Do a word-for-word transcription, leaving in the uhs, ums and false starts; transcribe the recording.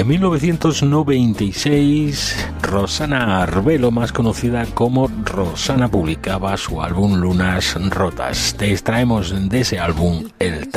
En mil novecientos noventa y seis, Rosana Arbelo, más conocida como Rosana, publicaba su álbum Lunas Rotas. Te extraemos de ese álbum El